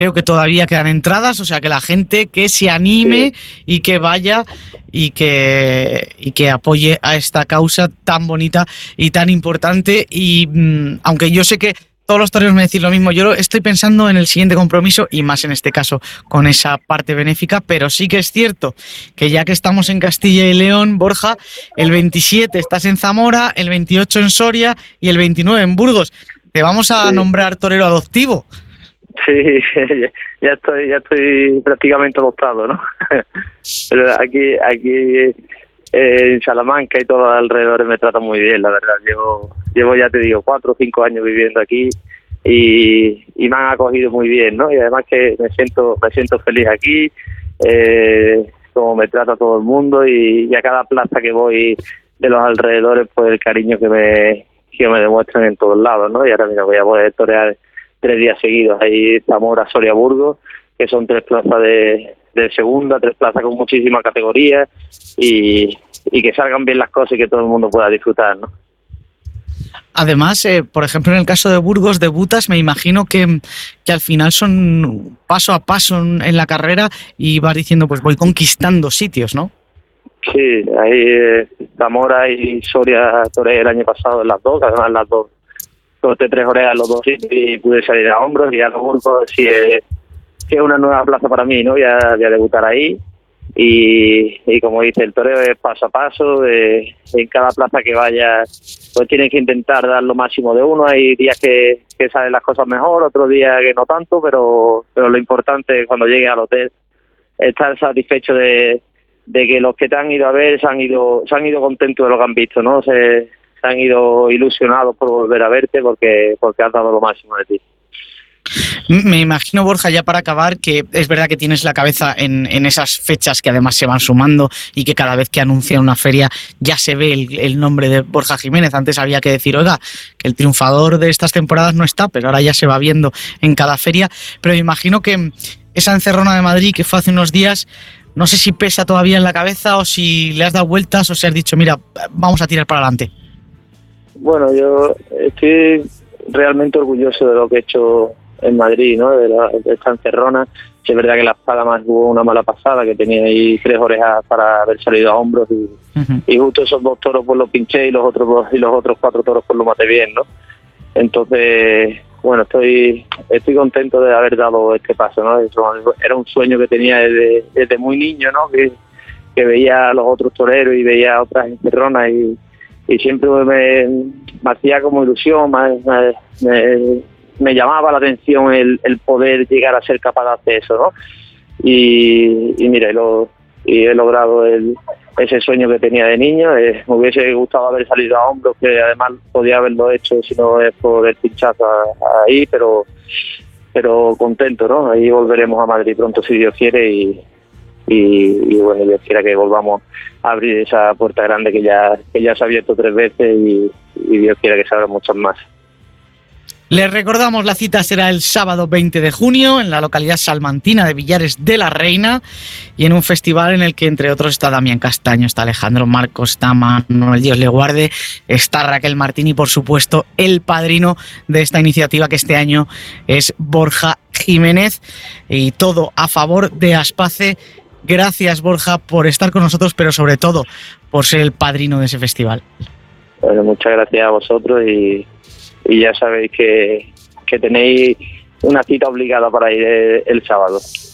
Creo que todavía quedan entradas, o sea que la gente que se anime y que vaya y que apoye a esta causa tan bonita y tan importante. Y aunque yo sé que todos los toreros me decís lo mismo, yo estoy pensando en el siguiente compromiso y más en este caso con esa parte benéfica, pero sí que es cierto que ya que estamos en Castilla y León, Borja, el 27 estás en Zamora, el 28 en Soria y el 29 en Burgos. Te vamos a nombrar torero adoptivo. Sí, ya estoy prácticamente adoptado, ¿no? Pero aquí en Salamanca y todos los alrededores me tratan muy bien, la verdad. Llevo ya te digo 4 o 5 años viviendo aquí y me han acogido muy bien, ¿no? Y además que me siento feliz aquí, como me trata todo el mundo y a cada plaza que voy de los alrededores, pues el cariño que me demuestran en todos lados, ¿no? Y ahora mira, voy a poder torear 3 días seguidos ahí Zamora, Soria, Burgos, que son 3 plazas de segunda, 3 plazas con muchísima categoría y que salgan bien las cosas y que todo el mundo pueda disfrutar, ¿no? Además, por ejemplo, en el caso de Burgos, debutas, me imagino que al final son paso a paso en la carrera y vas diciendo, pues voy conquistando sitios, ¿no? Sí, ahí Zamora y Soria toreé el año pasado en las dos, además las dos. Corté 3 orejas en los 2 sitios y pude salir a hombros y a los Burgos sí es una nueva plaza para mí, ¿no? Voy a debutar ahí y como dice, el toreo es paso a paso, en cada plaza que vaya pues tienes que intentar dar lo máximo de uno. Hay días que salen las cosas mejor, otros días que no tanto, pero lo importante es cuando llegues al hotel estar satisfecho de que los que te han ido a ver se han ido contentos de lo que han visto, ¿no? Se han ido ilusionados por volver a verte porque has dado lo máximo de ti. Me imagino, Borja, ya para acabar, que es verdad que tienes la cabeza en esas fechas que además se van sumando y que cada vez que anuncian una feria ya se ve el nombre de Borja Jiménez. Antes había que decir, oiga, que el triunfador de estas temporadas no está, pero ahora ya se va viendo en cada feria. Pero me imagino que esa encerrona de Madrid que fue hace unos días, no sé si pesa todavía en la cabeza o si le has dado vueltas o si has dicho, mira, vamos a tirar para adelante. Bueno, yo estoy realmente orgulloso de lo que he hecho en Madrid, ¿no? De esta encerrona. Sí, es verdad que la espada más hubo una mala pasada, que tenía ahí 3 orejas para haber salido a hombros y justo esos 2 toros pues los pinché y los otros 4 toros pues los maté bien, ¿no? Entonces, bueno, estoy contento de haber dado este paso, ¿no? Era un sueño que tenía desde muy niño, ¿no? Que veía a los otros toreros y veía a otras encerronas y siempre me hacía como ilusión, me llamaba la atención el poder llegar a ser capaz de hacer eso, ¿no? Y mira, he logrado ese sueño que tenía de niño. Me hubiese gustado haber salido a hombros, que además podía haberlo hecho si no es por el pinchazo ahí, pero contento, ¿no? Ahí volveremos a Madrid pronto si Dios quiere y bueno, Dios quiera que volvamos a abrir esa puerta grande que ya se ha abierto 3 veces y Dios quiera que se abran muchas más. Les recordamos, la cita será el sábado 20 de junio en la localidad salmantina de Villares de la Reina y en un festival en el que entre otros está Damián Castaño, está Alejandro Marcos, está Manuel Dios le guarde, está Raquel Martín y por supuesto el padrino de esta iniciativa que este año es Borja Jiménez y todo a favor de Aspace. Gracias, Borja, por estar con nosotros, pero sobre todo por ser el padrino de ese festival. Bueno, muchas gracias a vosotros y ya sabéis que tenéis una cita obligada para ir el sábado.